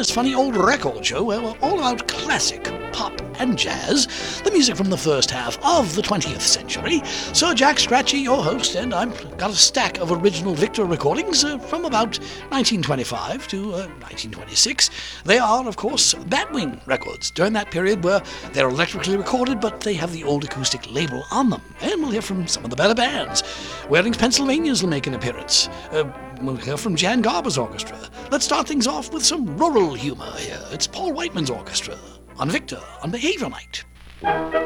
this funny old record show where we're all about classic pop and jazz, the music from the first half of the 20th century. Sir Jack Scratchy, your host, and I've got a stack of original Victor recordings from about 1925 to 1926. They are, of course, Batwing records. During that period where they're electrically recorded, but they have the old acoustic label on them. And we'll hear from some of the better bands. Waring's Pennsylvanians will make an appearance. We'll hear from Jan Garber's orchestra. Let's start things off with some rural humor here. It's Paul Whiteman's orchestra on Victor on Behavior Night.